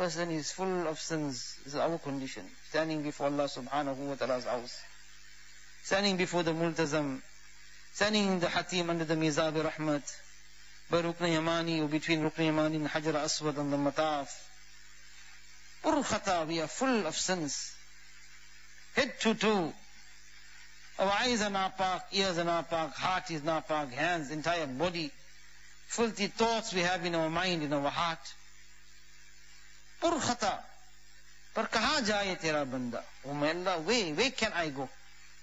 person is full of sins. This is our condition. Standing before Allah subhanahu wa ta'ala's house. Standing before the multazam. Standing in the hatim under the mizab rahmat. By Rukn Yamani or between Rukn Yamani and Hajar Aswad and the Mataf. Pur khata, we are full of sins. Head to toe. Our eyes are napak, ears are napak, heart is napak, hands, entire body. Filthy thoughts we have in our mind, in our heart. Pur khata. Par kaha jaye tera banda? Oh my Allah, where can I go?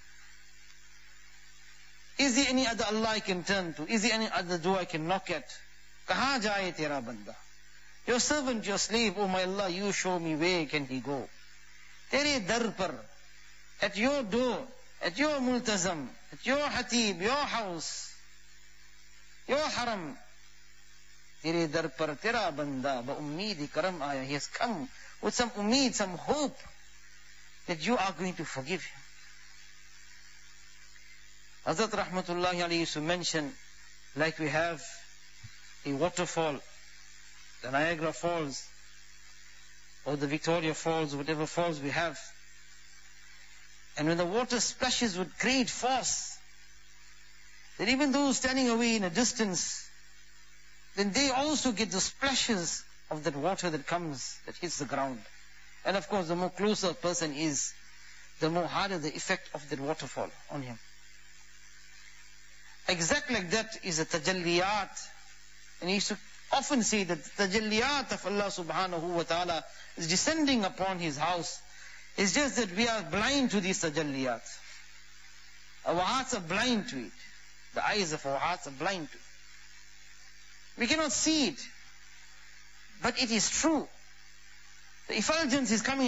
Is there any other Allah I can turn to? Is there any other door I can knock at? Kaha jaye tera banda? Your servant, your slave, oh my Allah, you show me where can he go? Tere dar par, at your door, at your multazam, at your hatib, your house, your haram. Tere dar par tera banda, ba ummeed karam aaya. He has come with some ummeed, some hope that you are going to forgive him. Hazrat Rahmatullahi alayhi used to mention, like we have a waterfall, the Niagara Falls, or the Victoria Falls, whatever falls we have. And when the water splashes with great force, that even those standing away in a distance, then they also get the splashes of that water that comes, that hits the ground. And of course, the more closer a person is, the more harder the effect of that waterfall on him. Exactly like that is a tajalliyat. And he used to often say that the tajalliyat of Allah subhanahu wa ta'ala is descending upon his house. It's just that we are blind to these tajalliyat. Our hearts are blind to it. The eyes of our hearts are blind to it. We cannot see it. But it is true. The effulgence is coming